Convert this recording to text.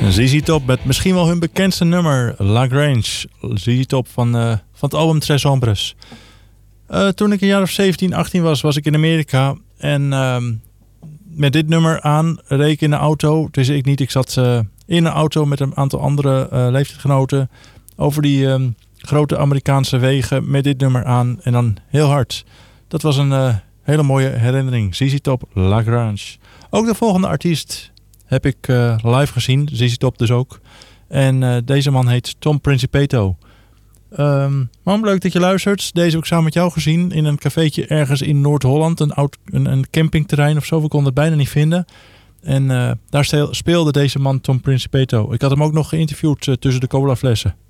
ZZ Top met misschien wel hun bekendste nummer, La Grange. ZZ Top van het album Tres Hombres. Toen ik een jaar of 17, 18 was ik in Amerika. En met dit nummer aan reed ik in de auto. Dus ik niet, ik zat in een auto met een aantal andere leeftijdsgenoten. Over die grote Amerikaanse wegen met dit nummer aan. En dan heel hard. Dat was een hele mooie herinnering. ZZ Top, La Grange. Ook de volgende artiest heb ik live gezien. ZZ Top dus ook. En deze man heet Tom Principato. Man, leuk dat je luistert. Deze heb ik samen met jou gezien in een cafeetje ergens in Noord-Holland. Een campingterrein of zo. We konden het bijna niet vinden. En daar speelde deze man Tom Principato. Ik had hem ook nog geïnterviewd tussen de colaflessen.